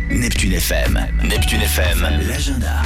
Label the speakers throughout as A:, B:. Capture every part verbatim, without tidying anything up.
A: Neptune F M. Neptune F M, l'agenda.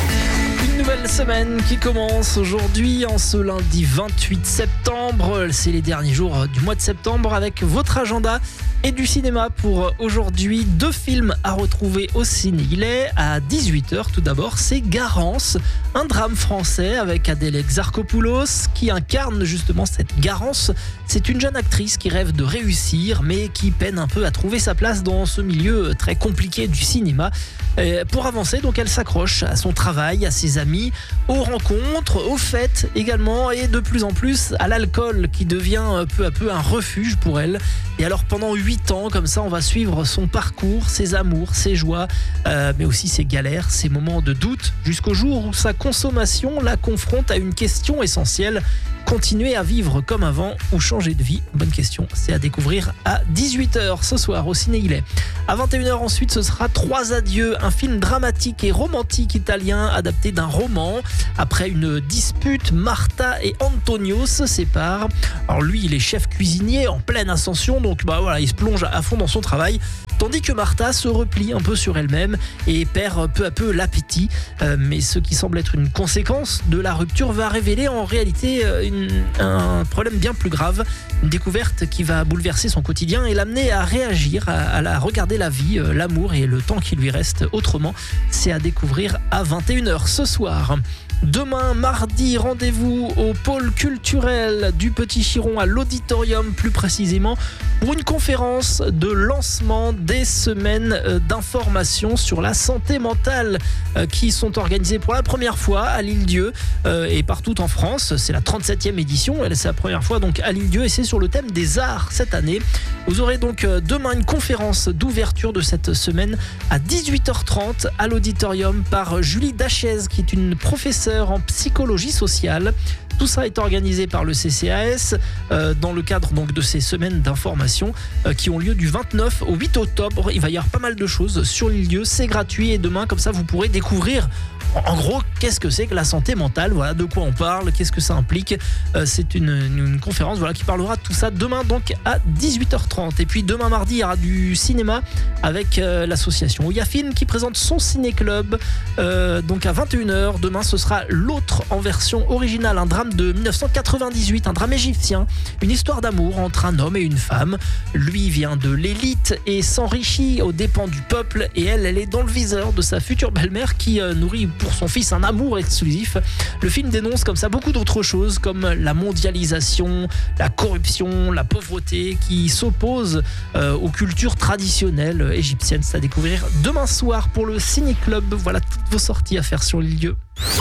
B: Une nouvelle semaine qui commence aujourd'hui en ce lundi vingt-huit septembre. C'est les derniers jours du mois de septembre avec votre agenda et du cinéma pour aujourd'hui. Deux films à retrouver au ciné. Il est à dix-huit heures tout d'abord. C'est Garance, un drame français avec Adèle Exarchopoulos qui incarne justement cette Garance. C'est une jeune actrice qui rêve de réussir mais qui peine un peu à trouver sa place dans ce milieu très compliqué du cinéma. Et pour avancer, donc elle s'accroche à son travail, à ses amis, aux rencontres, aux fêtes également et de plus en plus à l'alcool qui devient peu à peu un refuge pour elle. Et alors pendant huit ans, comme ça, on va suivre son parcours, ses amours, ses joies, euh, mais aussi ses galères, ses moments de doute, jusqu'au jour où sa consommation la confronte à une question essentielle. Continuer à vivre comme avant ou changer de vie? Bonne question, c'est à découvrir à dix-huit heures ce soir au ciné il est. À vingt et une heures ensuite, ce sera Trois adieux, un film dramatique et romantique italien adapté d'un roman. Après une dispute, Marta et Antonio se séparent. Alors lui, il est chef cuisinier en pleine ascension, donc bah voilà, il se plonge à fond dans son travail. Tandis que Martha se replie un peu sur elle-même et perd peu à peu l'appétit. Euh, mais ce qui semble être une conséquence de la rupture va révéler en réalité une, un problème bien plus grave. Une découverte qui va bouleverser son quotidien et l'amener à réagir, à, à la, regarder la vie, euh, l'amour et le temps qui lui reste autrement. C'est à découvrir à vingt et une heures ce soir. Demain, mardi, rendez-vous au pôle culturel du Petit Chiron à l'Auditorium, plus précisément, pour une conférence de lancement des semaines d'information sur la santé mentale qui sont organisées pour la première fois à l'Île-Dieu et partout en France. C'est la trente-septième édition, c'est la première fois donc à l'Île-Dieu et c'est sur le thème des arts cette année. Vous aurez donc demain une conférence d'ouverture de cette semaine à dix-huit heures trente à l'Auditorium par Julie Dachaise, qui est une professeure en psychologie sociale. Tout ça est organisé par le C C A S euh, dans le cadre donc de ces semaines d'information euh, qui ont lieu du vingt-neuf au huit octobre. Il va y avoir pas mal de choses sur l'Île-Dieu, c'est gratuit et demain comme ça vous pourrez découvrir en gros qu'est-ce que c'est que la santé mentale, voilà de quoi on parle, qu'est-ce que ça implique. Euh, c'est une, une conférence voilà, qui parlera de tout ça demain donc à dix-huit heures trente. Et puis demain mardi il y aura du cinéma avec euh, l'association Ouya Film qui présente son ciné-club euh, donc à vingt et une heures. Demain ce sera L'autre en version originale, un drame de dix-neuf cent quatre-vingt-dix-huit, un drame égyptien, une histoire d'amour entre un homme et une femme. Lui vient de l'élite et s'enrichit aux dépens du peuple et elle, elle est dans le viseur de sa future belle-mère qui euh, nourrit pour son fils un amour exclusif. Le film dénonce comme ça beaucoup d'autres choses comme la mondialisation, la corruption, la pauvreté qui s'opposent euh, aux cultures traditionnelles égyptiennes. C'est à découvrir demain soir pour le Ciné-Club. Voilà toutes vos sorties à faire sur l'Île-Dieu.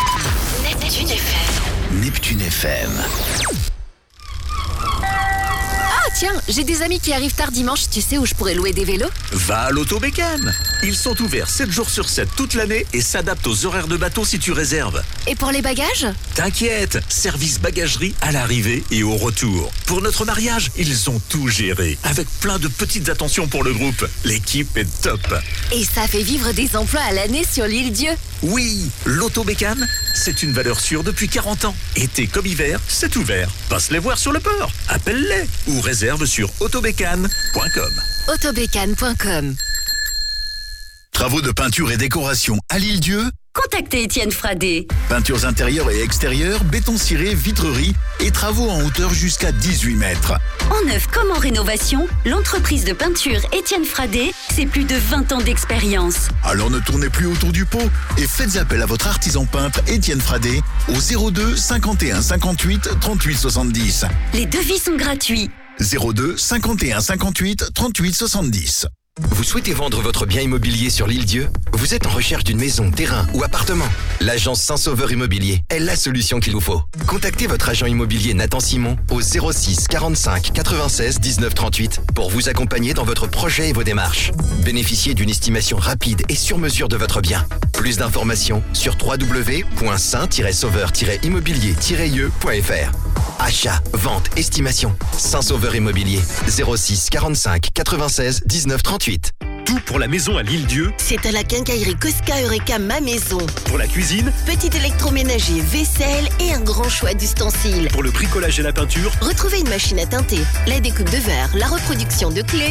C: Neptune F M.
A: Neptune F M.
C: Ah tiens, j'ai des amis qui arrivent tard dimanche, tu sais où je pourrais louer des vélos?
D: Va à l'Autobécane. Ils sont ouverts sept jours sur sept toute l'année et s'adaptent aux horaires de bateau si tu réserves.
C: Et pour les bagages?
D: T'inquiète, service bagagerie à l'arrivée et au retour. Pour notre mariage, ils ont tout géré, avec plein de petites attentions pour le groupe. L'équipe est top.
C: Et ça fait vivre des emplois à l'année sur l'Île-Dieu.
D: Oui, l'Autobécane, c'est une valeur sûre depuis quarante ans. Été comme hiver, c'est ouvert. Passe les voir sur le port, appelle-les ou réserve sur autobécane point com.
C: autobécane point com.
A: Travaux de peinture et décoration à l'Île-Dieu.
E: Contactez Étienne Fradé.
A: Peintures intérieures et extérieures, béton ciré, vitrerie et travaux en hauteur jusqu'à dix-huit mètres.
E: En neuf comme en rénovation, l'entreprise de peinture Étienne Fradé, c'est plus de vingt ans d'expérience.
A: Alors ne tournez plus autour du pot et faites appel à votre artisan peintre Étienne Fradé au zéro deux cinquante et un cinquante-huit trente-huit soixante-dix.
E: Les devis sont gratuits.
A: zéro deux cinquante et un cinquante-huit trente-huit soixante-dix.
F: Vous souhaitez vendre votre bien immobilier sur l'Île-Dieu? Vous êtes en recherche d'une maison, terrain ou appartement? L'agence Saint-Sauveur Immobilier est la solution qu'il vous faut. Contactez votre agent immobilier Nathan Simon au zéro six quarante-cinq quatre-vingt-seize dix-neuf trente-huit pour vous accompagner dans votre projet et vos démarches. Bénéficiez d'une estimation rapide et sur mesure de votre bien. Plus d'informations sur w w w point saint sauveur immobilier tiret e point f r. Achat, vente, estimation. Saint-Sauveur Immobilier, zéro six quarante-cinq quatre-vingt-seize dix-neuf trente-huit.
D: Tout pour la maison à l'Île-Dieu.
G: C'est à la quincaillerie Cosca Eureka Ma Maison.
D: Pour la cuisine.
G: Petit électroménager, vaisselle et un grand choix d'ustensiles.
D: Pour le bricolage et la peinture.
G: Retrouvez une machine à teinter, la découpe de verre, la reproduction de clés